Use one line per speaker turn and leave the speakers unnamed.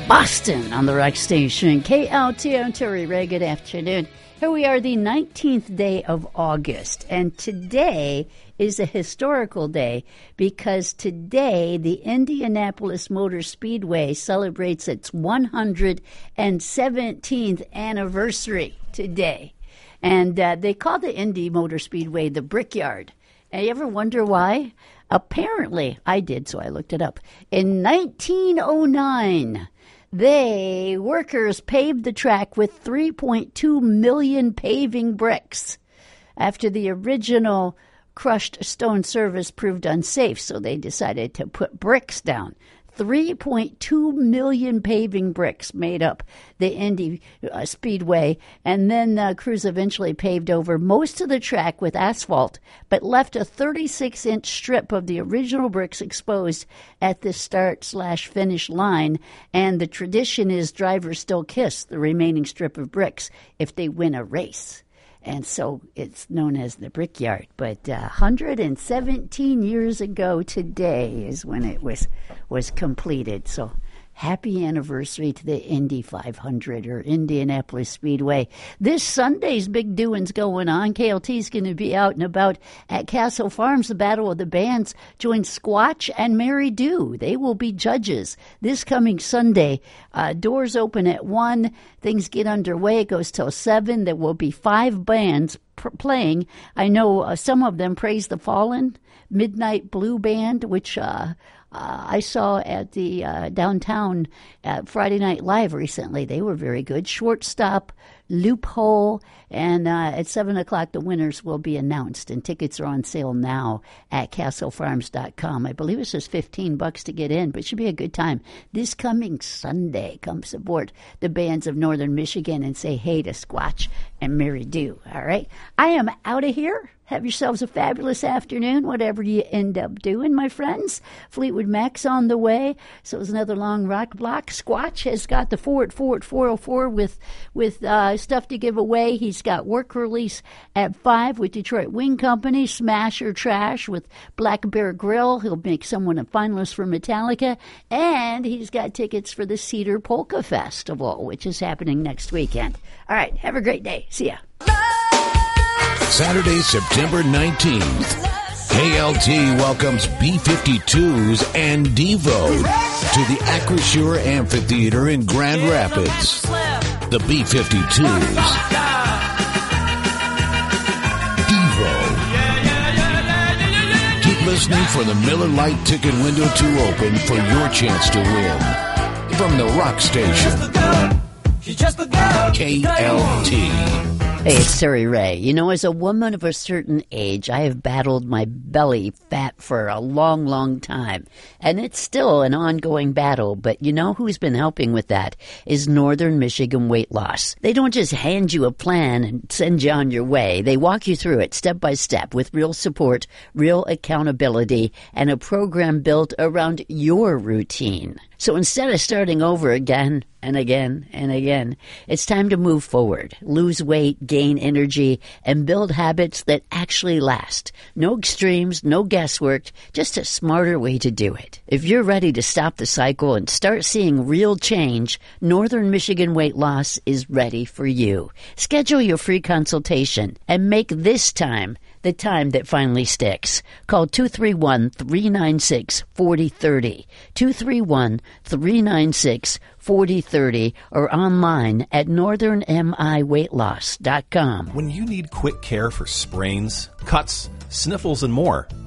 Boston on the Rock Station. KLT, I'm Terry Ray. Good afternoon. Here we are, the 19th day of August, and today is a historical day because today the Indianapolis Motor Speedway celebrates its 117th anniversary today. And they call the Indy Motor Speedway the Brickyard. And you ever wonder why? Apparently, I did, so I looked it up. In 1909, workers paved the track with 3.2 million paving bricks after the original crushed stone surface proved unsafe, so they decided to put bricks down. 3.2 million paving bricks made up the Indy Speedway, and then crews eventually paved over most of the track with asphalt, but left a 36-inch strip of the original bricks exposed at the start/finish line, and the tradition is drivers still kiss the remaining strip of bricks if they win a race. And so it's known as the Brickyard. But 117 years ago today is when it was completed. So happy anniversary to the Indy 500 or Indianapolis Speedway. This Sunday's big doings going on. KLT's going to be out and about at Castle Farms. The Battle of the Bands join Squatch and Mary Do. They will be judges this coming Sunday. Doors open at 1. Things get underway. It goes till 7. There will be 5 bands playing. I know some of them Praise the Fallen, Midnight Blue Band, which I saw at the downtown Friday Night Live recently. They were very good. Shortstop, Loophole, and at 7 o'clock the winners will be announced, and tickets are on sale now at castlefarms.com. I believe it says $15 to get in, but it should be a good time. This coming Sunday, come support the bands of Northern Michigan and say hey to Squatch and Mary Do. All right? I am out of here. Have yourselves a fabulous afternoon, whatever you end up doing, my friends. Fleetwood Mac's on the way, so it's another long rock block. Squatch has got the 404 with stuff to give away. He's got work release at 5 with Detroit Wing Company, Smash or Trash with Black Bear Grill. He'll make someone a finalist for Metallica, and he's got tickets for the Cedar Polka Festival, which is happening next weekend. All right, have a great day. See ya.
Saturday, September 19th, KLT welcomes B-52s and Devo to the Acrisure Amphitheater in Grand Rapids. The B-52s, Devo. Keep listening for the Miller Lite ticket window to open for your chance to win. From the Rock Station, KLT.
Hey, it's Terry Ray. You know, as a woman of a certain age, I have battled my belly fat for a long, long time. And it's still an ongoing battle. But you know who's been helping with that is Northern Michigan Weight Loss. They don't just hand you a plan and send you on your way. They walk you through it step by step with real support, real accountability, and a program built around your routine. So instead of starting over again and again and again, it's time to move forward, lose weight, gain energy, and build habits that actually last. No extremes, no guesswork, just a smarter way to do it. If you're ready to stop the cycle and start seeing real change, Northern Michigan Weight Loss is ready for you. Schedule your free consultation and make this time the time that finally sticks. Call 231-396-4030, 231-396-4030, or online at northernmiweightloss.com.
When you need quick care for sprains, cuts, sniffles, and more,